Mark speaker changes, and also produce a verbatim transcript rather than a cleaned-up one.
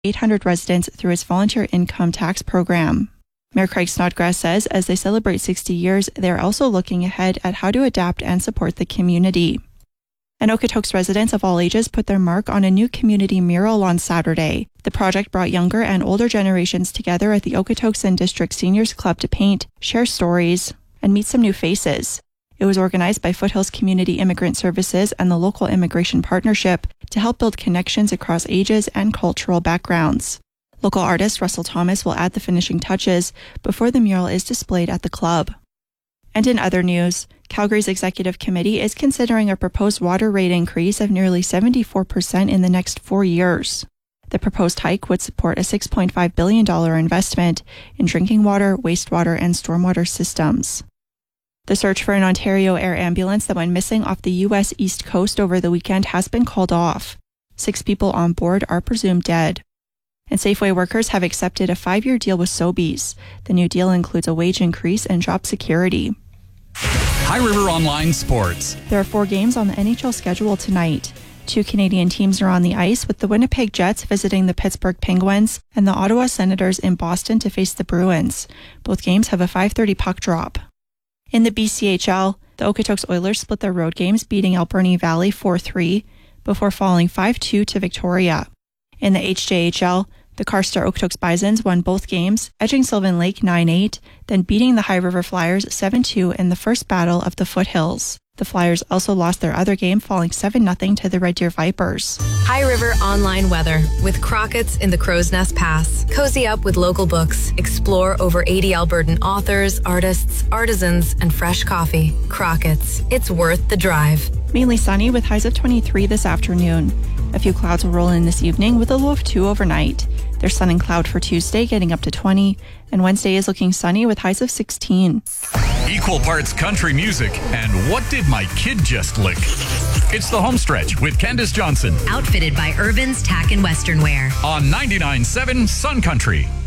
Speaker 1: eight hundred residents through its volunteer income tax program. Mayor Craig Snodgrass says as they celebrate sixty years, they are also looking ahead at how to adapt and support the community. And Okotoks residents of all ages put their mark on a new community mural on Saturday. The project brought younger and older generations together at the Okotoks and District Seniors Club to paint, share stories, and meet some new faces. It was organized by Foothills Community Immigrant Services and the local Immigration Partnership to help build connections across ages and cultural backgrounds. Local artist Russell Thomas will add the finishing touches before the mural is displayed at the club. And in other news, Calgary's Executive Committee is considering a proposed water rate increase of nearly seventy-four percent in the next four years. The proposed hike would support a six point five billion dollars investment in drinking water, wastewater, and stormwater systems. The search for an Ontario Air ambulance that went missing off the U S East Coast over the weekend has been called off. Six people on board are presumed dead. And Safeway workers have accepted a five-year deal with Sobeys. The new deal includes a wage increase and job security.
Speaker 2: High River Online Sports.
Speaker 1: There are four games on the N H L schedule tonight. Two Canadian teams are on the ice, with the Winnipeg Jets visiting the Pittsburgh Penguins and the Ottawa Senators in Boston to face the Bruins. Both games have a five thirty puck drop. In the B C H L, the Okotoks Oilers split their road games, beating Alberni Valley four three before falling five two to Victoria. In the H J H L, the Carstar Okotoks Bisons won both games, edging Sylvan Lake nine eight, then beating the High River Flyers seven two in the first battle of the Foothills. The Flyers also lost their other game, falling seven nothing to the Red Deer Vipers.
Speaker 3: High River Online Weather with Crockett's in the Crow's Nest Pass. Cozy up with local books. Explore over eighty Albertan authors, artists, artisans, and fresh coffee. Crockett's. It's worth the drive.
Speaker 1: Mainly sunny with highs of twenty-three this afternoon. A few clouds will roll in this evening with a low of two overnight. There's sun and cloud for Tuesday, getting up to twenty, and Wednesday is looking sunny with highs of sixteen.
Speaker 2: Equal parts country music and what did my kid just lick? It's the home stretch with Candace Johnson.
Speaker 4: Outfitted by Irvin's Tack and Western Wear.
Speaker 2: On ninety-nine point seven Sun Country.